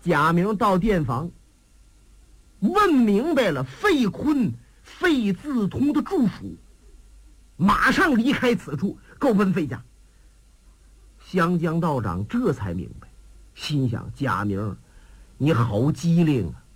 贾明到店房，问明白了费坤、费自通的住府，马上离开此处，够奔费家。湘江道长这才明白，心想：贾明，你好机灵啊！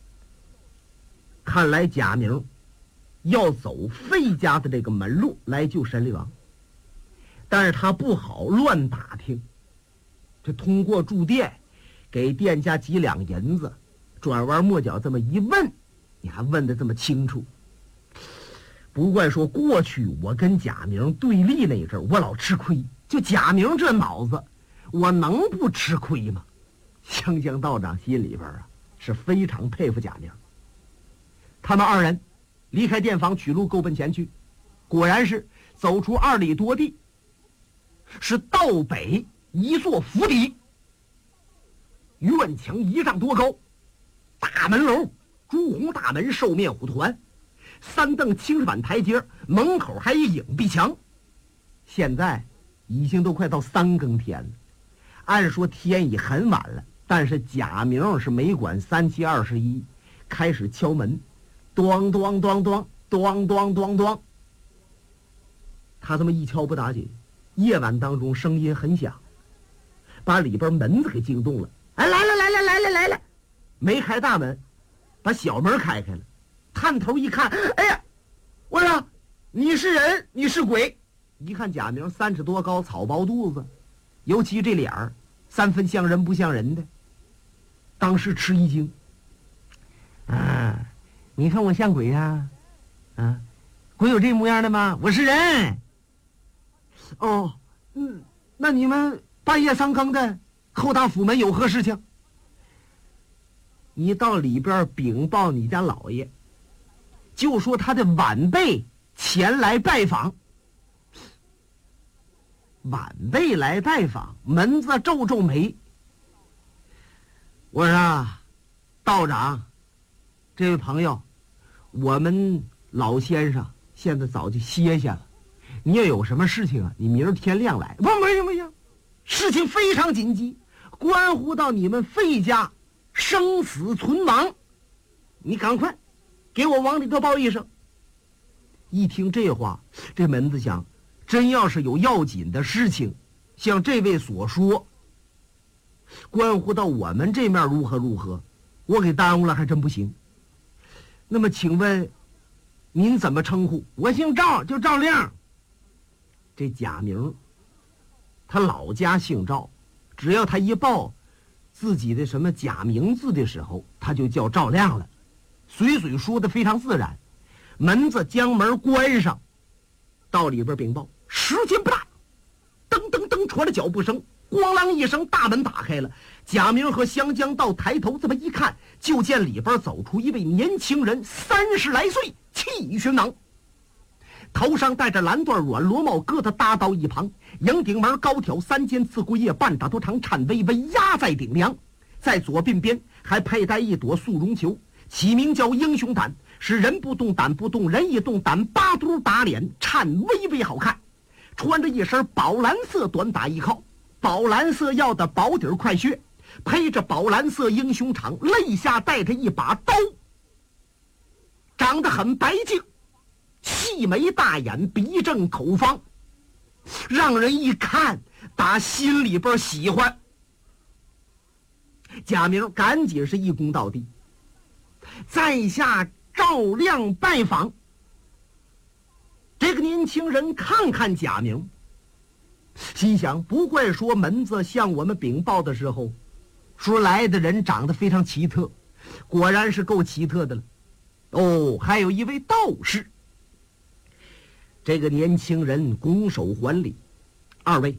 看来贾明要走费家的这个门路来救神力王，但是他不好乱打听，这通过住店给店家几两银子，转弯抹角这么一问，你还问得这么清楚。不怪说过去我跟贾明对立那阵儿，我老吃亏。就贾明这脑子，我能不吃亏吗？湘江道长心里边啊是非常佩服贾明。他们二人离开店房，取路够奔前去，果然是走出2里多地，是道北一座府邸，院墙1丈多高，大门楼，朱红大门，兽面虎团，3蹬青石板台阶，门口还有影壁墙。现在已经都快到3更天了，按说天已很晚了，但是贾明是没管3七21，开始敲门，咚咚咚咚咚咚咚咚。他这么一敲不打紧，夜晚当中声音很响，把里边门子给惊动了。哎，来了！没开大门，把小门开了，探头一看，哎呀，我说你是人你是鬼？一看贾明30多高，草包肚子，尤其这脸儿3分像人不像人的，当时吃一惊。啊，你看我像鬼呀？啊，鬼有这模样的吗？我是人。哦，那你们半夜3更的叩打府门有何事情？你到里边禀报你家老爷，就说他的晚辈前来拜访。晚辈来拜访，门子皱皱眉。我说道长，这位朋友，我们老先生现在早就歇下了，你要有什么事情啊，你明儿天亮来。不，没有，事情非常紧急，关乎到你们费家生死存亡，你赶快给我往里头报一声。一听这话，这门子想，真要是有要紧的事情，像这位所说，关乎到我们这面如何，我给耽误了还真不行。那么请问您怎么称呼？我姓赵，就赵亮。这贾明他老家姓赵，只要他一报自己的什么假名字的时候，他就叫赵亮了，随嘴说的非常自然。门子将门关上，到里边禀报，时间不大，噔噔噔传着脚步声，咣啷一声，大门打开了。贾明和湘江道抬头这么一看，就见里边走出一位年轻人，30来岁，气轩昂，头上戴着蓝缎软罗帽，疙瘩搭到一旁，迎顶门高挑3尖刺龟叶，半打多长，颤巍巍压在顶梁，在左鬓边还佩戴一朵素绒球，起名叫英雄胆，是人不动胆不动，人一动胆8嘟打脸，颤巍巍好看。穿着一身宝蓝色短打衣靠，宝蓝色腰的薄底快靴，披着宝蓝色英雄氅，肋下带着一把刀，长得很白净，细眉大眼，鼻正口方，让人一看打心里边喜欢。贾明赶紧是一躬到地，在下赵亮拜访。这个年轻人看看贾明，心想，不怪说门子向我们禀报的时候说来的人长得非常奇特，果然是够奇特的了。哦，还有一位道士。这个年轻人拱手还礼，二位，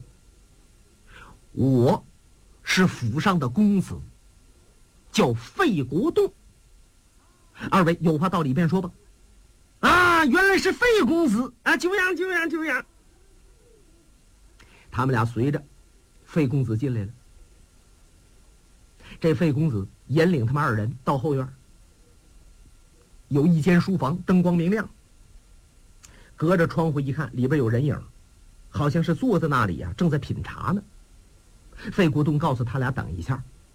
我是府上的公子，叫费国栋。二位有话到里边说吧。啊，原来是费公子啊！久仰。他们俩随着费公子进来了。这费公子引领他们2人到后院，有一间书房，灯光明亮，隔着窗户一看，里边有人影，好像是坐在那里正在品茶呢。费国栋告诉他俩等一下，